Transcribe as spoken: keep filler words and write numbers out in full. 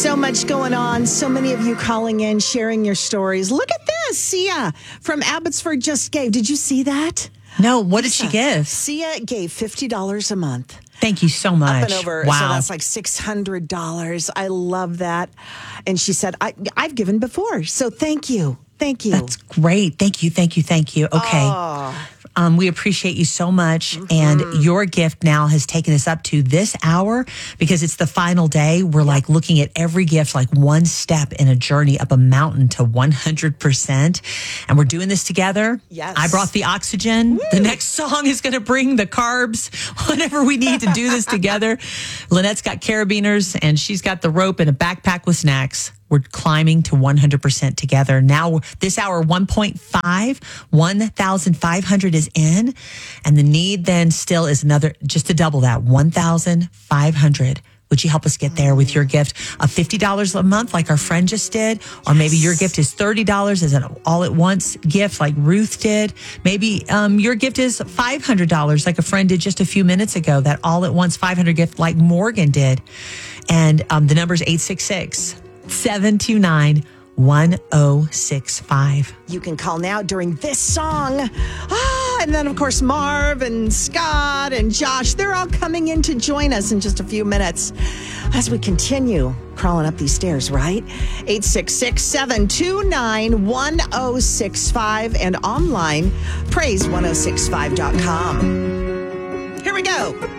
So much going on. So many of you calling in, sharing your stories. Look at this. Sia from Abbotsford just gave. Did you see that? No, what did she give? Sia gave fifty dollars a month. Thank you so much. Up and over. Wow. So that's like six hundred dollars. I love that. And she said, I, I've given before. So thank you. Thank you. That's great. Thank you. Thank you. Thank you. Okay. Oh. Um, we appreciate you so much. Mm-hmm. And your gift now has taken us up to this hour because it's the final day. We're yep. like looking at every gift, like one step in a journey up a mountain to one hundred percent. And we're doing this together. Yes. I brought the oxygen. Woo. The next song is going to bring the carbs, whatever we need to do this together. Lynette's got carabiners and she's got the rope and a backpack with snacks. We're climbing to one hundred percent together. Now, this hour, one point five, one thousand five hundred is in. And the need then still is another, just to double that, one thousand five hundred. Would you help us get there with your gift of fifty dollars a month like our friend just did? Or maybe your gift is thirty dollars as an all-at-once gift like Ruth did. Maybe um, your gift is five hundred dollars like a friend did just a few minutes ago, that all-at-once five hundred gift like Morgan did. And um, the number is eight six six, seven two nine, one oh six five. You can call now during this song. Ah, and then, of course, Marv and Scott and Josh, they're all coming in to join us in just a few minutes as we continue crawling up these stairs, right? eight six six, seven two nine, one oh six five and online, praise ten sixty-five dot com. Here we go.